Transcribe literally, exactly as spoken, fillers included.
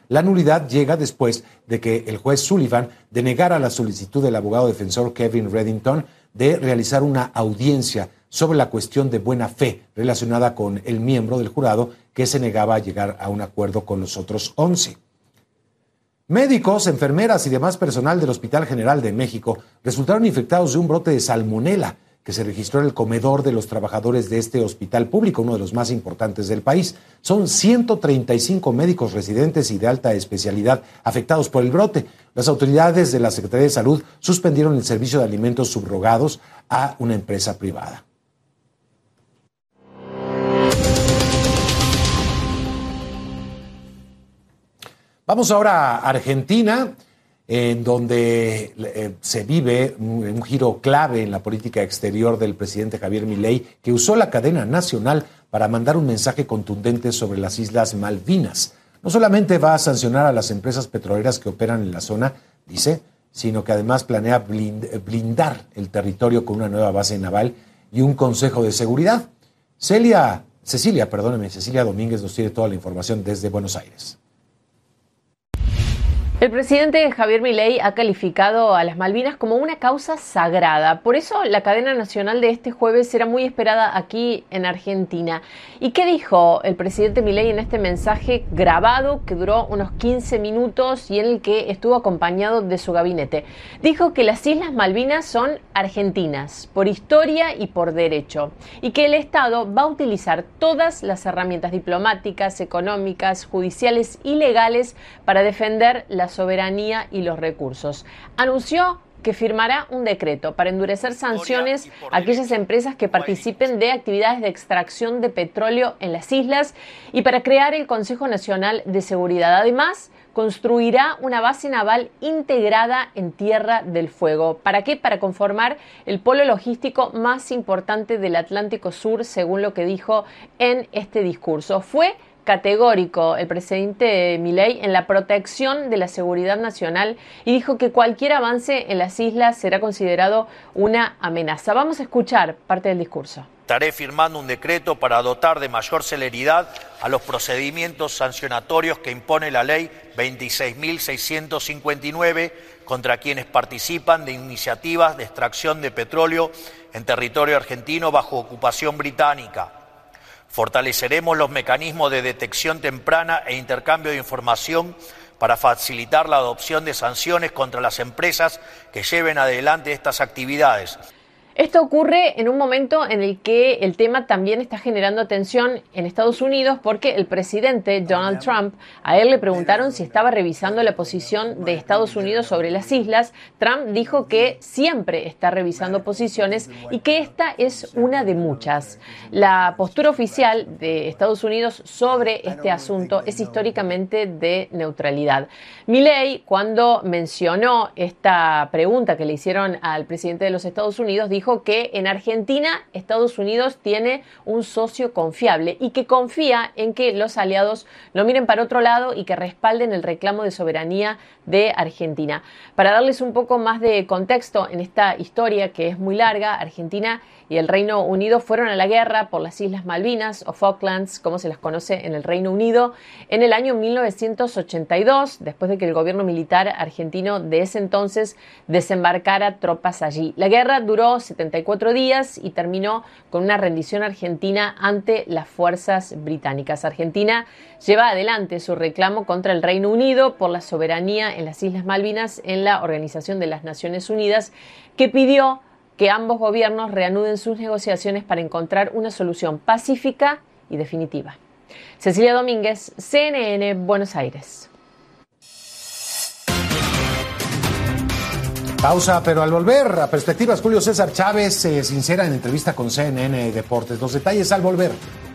La nulidad llega después de que el juez Sullivan denegara la solicitud del abogado defensor Kevin Reddington de realizar una audiencia sobre la cuestión de buena fe relacionada con el miembro del jurado que se negaba a llegar a un acuerdo con los otros once. Médicos, enfermeras y demás personal del Hospital General de México resultaron infectados de un brote de salmonela que se registró en el comedor de los trabajadores de este hospital público, uno de los más importantes del país. Son ciento treinta y cinco médicos residentes y de alta especialidad afectados por el brote. Las autoridades de la Secretaría de Salud suspendieron el servicio de alimentos subrogados a una empresa privada. Vamos ahora a Argentina, en donde eh, se vive un, un giro clave en la política exterior del presidente Javier Milei, que usó la cadena nacional para mandar un mensaje contundente sobre las Islas Malvinas. No solamente va a sancionar a las empresas petroleras que operan en la zona, dice, sino que además planea blind, blindar el territorio con una nueva base naval y un consejo de seguridad. Celia, Cecilia, perdóneme, Cecilia Domínguez nos tiene toda la información desde Buenos Aires. El presidente Javier Milei ha calificado a las Malvinas como una causa sagrada. Por eso la cadena nacional de este jueves será muy esperada aquí en Argentina. ¿Y qué dijo el presidente Milei en este mensaje grabado que duró unos quince minutos y en el que estuvo acompañado de su gabinete? Dijo que las Islas Malvinas son argentinas por historia y por derecho y que el Estado va a utilizar todas las herramientas diplomáticas, económicas, judiciales y legales para defender la soberanía y los recursos. Anunció que firmará un decreto para endurecer sanciones a aquellas empresas que participen de actividades de extracción de petróleo en las islas y para crear el Consejo Nacional de Seguridad. Además, construirá una base naval integrada en Tierra del Fuego. ¿Para qué? Para conformar el polo logístico más importante del Atlántico Sur, según lo que dijo en este discurso. Fue categórico el presidente Milei en la protección de la seguridad nacional y dijo que cualquier avance en las islas será considerado una amenaza. Vamos a escuchar parte del discurso. Estaré firmando un decreto para dotar de mayor celeridad a los procedimientos sancionatorios que impone la ley veintiséis mil seiscientos cincuenta y nueve contra quienes participan de iniciativas de extracción de petróleo en territorio argentino bajo ocupación británica. Fortaleceremos los mecanismos de detección temprana e intercambio de información para facilitar la adopción de sanciones contra las empresas que lleven adelante estas actividades. Esto ocurre en un momento en el que el tema también está generando atención en Estados Unidos porque el presidente Donald Trump, a él le preguntaron si estaba revisando la posición de Estados Unidos sobre las islas. Trump dijo que siempre está revisando posiciones y que esta es una de muchas. La postura oficial de Estados Unidos sobre este asunto es históricamente de neutralidad. Milei, cuando mencionó esta pregunta que le hicieron al presidente de los Estados Unidos, dijo que en Argentina Estados Unidos tiene un socio confiable y que confía en que los aliados no miren para otro lado y que respalden el reclamo de soberanía de Argentina. Para darles un poco más de contexto en esta historia que es muy larga, Argentina y el Reino Unido fueron a la guerra por las Islas Malvinas o Falklands, como se las conoce en el Reino Unido, en el año mil novecientos ochenta y dos, después de que el gobierno militar argentino de ese entonces desembarcara tropas allí. La guerra duró setenta y cuatro días y terminó con una rendición argentina ante las fuerzas británicas. Argentina lleva adelante su reclamo contra el Reino Unido por la soberanía en las Islas Malvinas en la Organización de las Naciones Unidas, que pidió que ambos gobiernos reanuden sus negociaciones para encontrar una solución pacífica y definitiva. Cecilia Domínguez, C N N, Buenos Aires. Pausa, pero al volver, a Perspectivas, Julio César Chávez se sincera en entrevista con C N N Deportes. Los detalles al volver.